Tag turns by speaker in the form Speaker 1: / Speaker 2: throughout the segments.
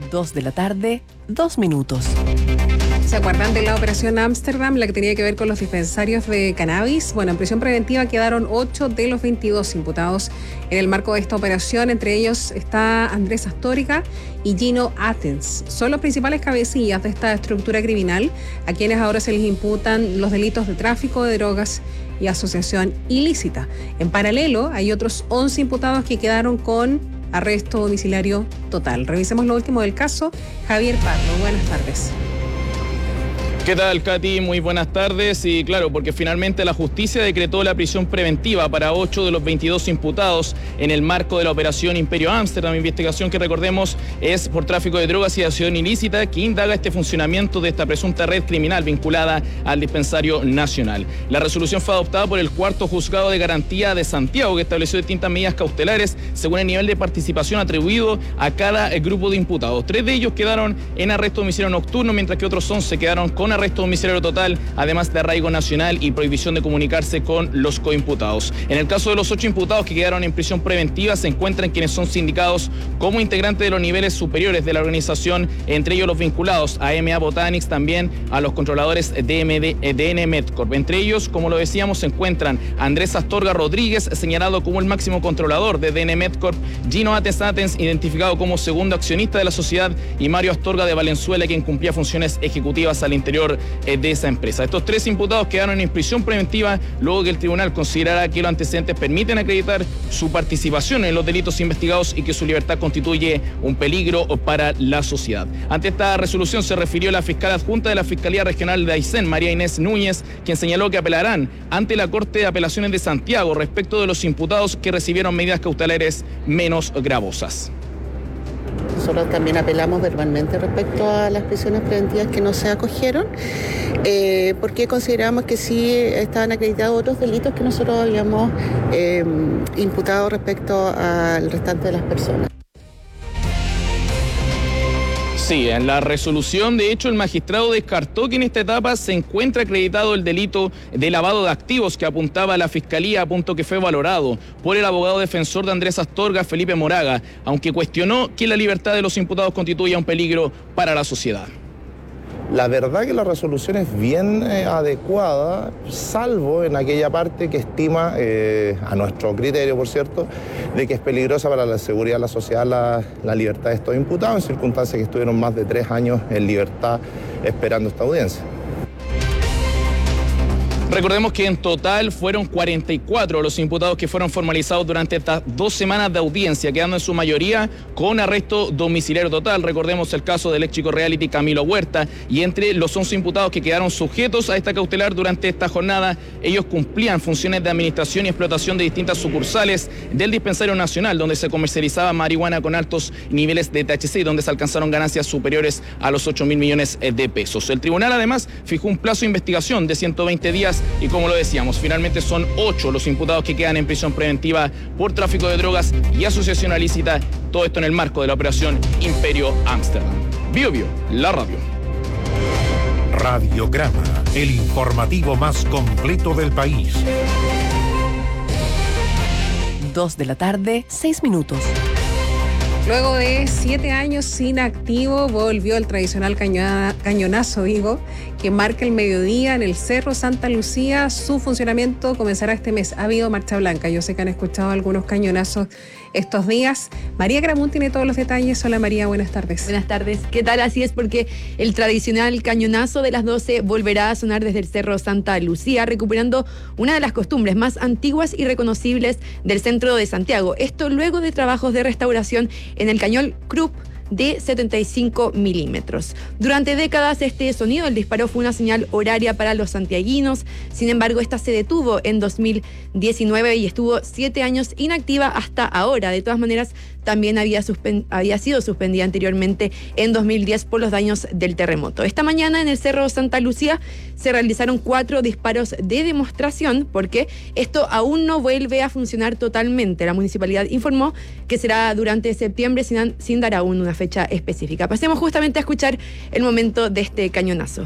Speaker 1: 2 de la tarde, 2 minutos.
Speaker 2: ¿Se acuerdan de la operación Ámsterdam, la que tenía que ver con los dispensarios de cannabis? Bueno, en prisión preventiva quedaron 8 de los 22 imputados en el marco de esta operación. Entre ellos está Andrés Astorga y Gino Athens. Son los principales cabecillas de esta estructura criminal, a quienes ahora se les imputan los delitos de tráfico de drogas y asociación ilícita. En paralelo, hay otros 11 imputados que quedaron con arresto domiciliario total. Revisemos lo último del caso. Javier Pardo, buenas tardes.
Speaker 3: ¿Qué tal, Katy? Muy buenas tardes. Y claro, porque finalmente la justicia decretó la prisión preventiva para 8 de los 22 imputados en el marco de la operación Imperio Ámsterdam, investigación que recordemos es por tráfico de drogas y asociación ilícita, que indaga este funcionamiento de esta presunta red criminal vinculada al dispensario nacional. La resolución fue adoptada por el cuarto juzgado de garantía de Santiago, que estableció distintas medidas cautelares según el nivel de participación atribuido a cada grupo de imputados. 3 de ellos quedaron en arresto domiciliario nocturno, mientras que otros 11 quedaron con arresto domiciliario total, además de arraigo nacional y prohibición de comunicarse con los coimputados. En el caso de los 8 imputados que quedaron en prisión preventiva, se encuentran quienes son sindicados como integrantes de los niveles superiores de la organización, entre ellos los vinculados a MA Botanics, también a los controladores de DN Medcorp. Entre ellos, como lo decíamos, se encuentran Andrés Astorga Rodríguez, señalado como el máximo controlador de DN Medcorp, Gino Athens, identificado como segundo accionista de la sociedad, y Mario Astorga de Valenzuela, quien cumplía funciones ejecutivas al interior de esa empresa. Estos 3 imputados quedaron en prisión preventiva luego que el tribunal considerara que los antecedentes permiten acreditar su participación en los delitos investigados y que su libertad constituye un peligro para la sociedad. Ante esta resolución se refirió la fiscal adjunta de la Fiscalía Regional de Aysén, María Inés Núñez, quien señaló que apelarán ante la Corte de Apelaciones de Santiago respecto de los imputados que recibieron medidas cautelares menos gravosas.
Speaker 4: Nosotros también apelamos verbalmente respecto a las prisiones preventivas que no se acogieron, porque consideramos que sí estaban acreditados otros delitos que nosotros habíamos imputado respecto al restante de las personas.
Speaker 3: Sí, en la resolución, de hecho, el magistrado descartó que en esta etapa se encuentra acreditado el delito de lavado de activos que apuntaba a la Fiscalía, a punto que fue valorado por el abogado defensor de Andrés Astorga, Felipe Moraga, aunque cuestionó que la libertad de los imputados constituya un peligro para la sociedad.
Speaker 5: La verdad que la resolución es bien adecuada, salvo en aquella parte que estima, a nuestro criterio por cierto, de que es peligrosa para la seguridad de la sociedad la libertad de estos imputados, en circunstancias que estuvieron más de 3 años en libertad esperando esta audiencia.
Speaker 3: Recordemos que en total fueron 44 los imputados que fueron formalizados durante estas 2 semanas de audiencia, quedando en su mayoría con arresto domiciliario total. Recordemos el caso del ex chico reality Camilo Huerta, y entre los 11 imputados que quedaron sujetos a esta cautelar durante esta jornada, ellos cumplían funciones de administración y explotación de distintas sucursales del dispensario nacional, donde se comercializaba marihuana con altos niveles de THC y donde se alcanzaron ganancias superiores a los 8.000 millones de pesos. El tribunal además fijó un plazo de investigación de 120 días y, como lo decíamos, finalmente son 8 los imputados que quedan en prisión preventiva por tráfico de drogas y asociación ilícita, todo esto en el marco de la operación Imperio Ámsterdam. Bio Bio, la radio.
Speaker 6: Radiograma, el informativo más completo del país.
Speaker 1: 2 de la tarde, 6 minutos.
Speaker 2: Luego de 7 años inactivo, volvió el tradicional cañonazo, que marca el mediodía en el Cerro Santa Lucía. Su funcionamiento comenzará este mes. Ha habido marcha blanca. Yo sé que han escuchado algunos cañonazos estos días. María Gramún tiene todos los detalles. Hola María, buenas tardes.
Speaker 7: Buenas tardes. ¿Qué tal? Así es, porque el tradicional cañonazo de las 12 volverá a sonar desde el Cerro Santa Lucía, recuperando una de las costumbres más antiguas y reconocibles del centro de Santiago. Esto luego de trabajos de restauración en el cañón Krupp de 75 milímetros. Durante décadas este sonido del disparo fue una señal horaria para los santiaguinos. Sin embargo, esta se detuvo en 2019 y estuvo 7 años inactiva hasta ahora. De todas maneras, también había sido suspendida anteriormente en 2010 por los daños del terremoto. Esta mañana en el Cerro Santa Lucía se realizaron 4 disparos de demostración, porque esto aún no vuelve a funcionar totalmente. La municipalidad informó que será durante septiembre sin dar aún una fecha específica. Pasemos justamente a escuchar el momento de este cañonazo.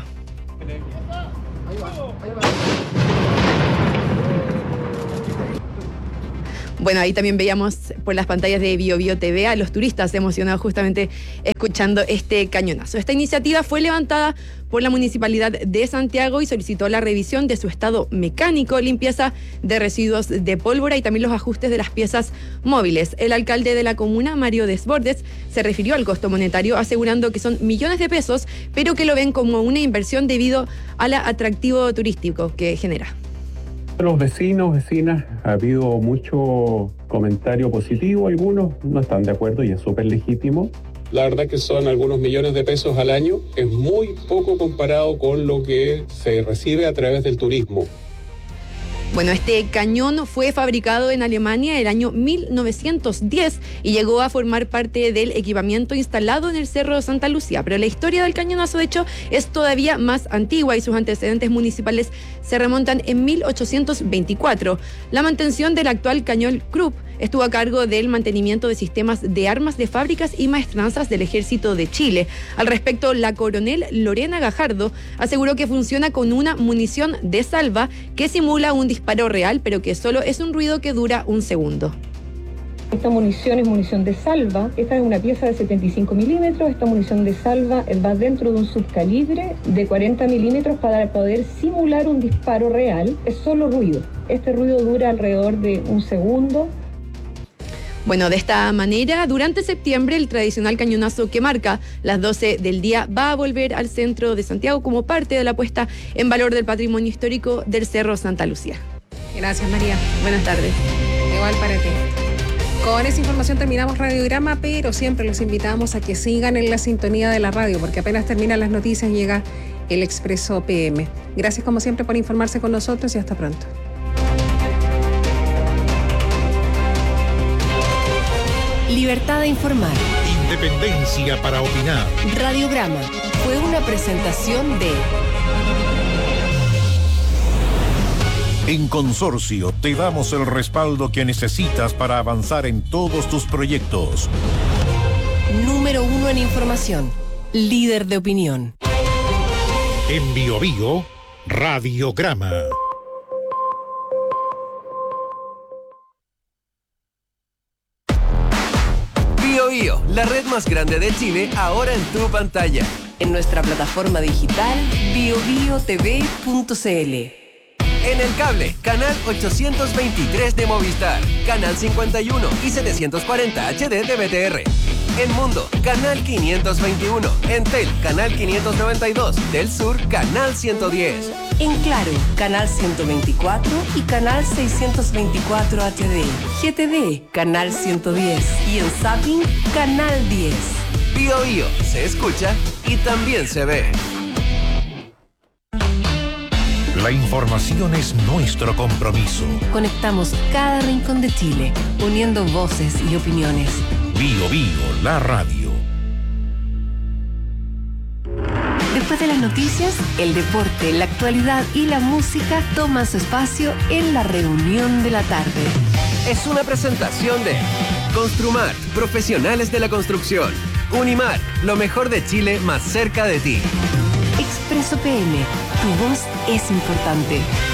Speaker 7: Bueno, ahí también veíamos por las pantallas de BioBio TV a los turistas emocionados justamente escuchando este cañonazo. Esta iniciativa fue levantada por la Municipalidad de Santiago y solicitó la revisión de su estado mecánico, limpieza de residuos de pólvora y también los ajustes de las piezas móviles. El alcalde de la comuna, Mario Desbordes, se refirió al costo monetario, asegurando que son millones de pesos, pero que lo ven como una inversión debido al atractivo turístico que genera.
Speaker 8: Los vecinos, vecinas, ha habido mucho comentario positivo, algunos no están de acuerdo y es súper legítimo. La verdad que son algunos millones de pesos al año, es muy poco comparado con lo que se recibe a través del turismo.
Speaker 7: Bueno, este cañón fue fabricado en Alemania el año 1910 y llegó a formar parte del equipamiento instalado en el Cerro Santa Lucía. Pero la historia del cañonazo, de hecho, es todavía más antigua y sus antecedentes municipales se remontan en 1824. La mantención del actual cañón Krupp estuvo a cargo del mantenimiento de sistemas de armas de fábricas y maestranzas del Ejército de Chile. Al respecto, la coronel Lorena Gajardo aseguró que funciona con una munición de salva que simula un disparo real, pero que solo es un ruido que dura un segundo.
Speaker 9: Esta munición es munición de salva. Esta es una pieza de 75 milímetros. Esta munición de salva va dentro de un subcalibre de 40 milímetros para poder simular un disparo real. Es solo ruido. Este ruido dura alrededor de un segundo.
Speaker 7: Bueno, de esta manera, durante septiembre, el tradicional cañonazo que marca las 12 del día va a volver al centro de Santiago como parte de la puesta en valor del patrimonio histórico del Cerro Santa Lucía.
Speaker 2: Gracias, María.
Speaker 7: Buenas tardes.
Speaker 2: Igual para ti. Con esa información terminamos Radiograma, pero siempre los invitamos a que sigan en la sintonía de la radio, porque apenas terminan las noticias llega el Expreso PM. Gracias como siempre por informarse con nosotros y hasta pronto.
Speaker 1: Libertad de informar.
Speaker 6: Independencia para opinar.
Speaker 1: Radiograma fue una presentación de...
Speaker 6: En Consorcio te damos el respaldo que necesitas para avanzar en todos tus proyectos.
Speaker 1: Número 1 en información. Líder de opinión.
Speaker 6: En BioBio, Radiograma.
Speaker 10: BioBio, la red más grande de Chile, ahora en tu pantalla.
Speaker 1: En nuestra plataforma digital biobiotv.cl.
Speaker 10: En el cable, canal 823 de Movistar, canal 51 y 740 HD de BTR. En Mundo, canal 521. En Tel, canal 592. Del Sur, canal 110.
Speaker 1: En Claro, canal 124 y canal 624 HD. GTV, canal 110. Y en Zapping, canal 10.
Speaker 10: BioBio, se escucha y también se ve.
Speaker 6: La información es nuestro compromiso.
Speaker 1: Conectamos cada rincón de Chile, uniendo voces y opiniones.
Speaker 6: BioBio, la radio.
Speaker 1: Después de las noticias, el deporte, la actualidad y la música toman su espacio en la reunión de la tarde.
Speaker 10: Es una presentación de Construmar, profesionales de la construcción. Unimar, lo mejor de Chile más cerca de ti.
Speaker 1: Expreso PM, tu voz es importante.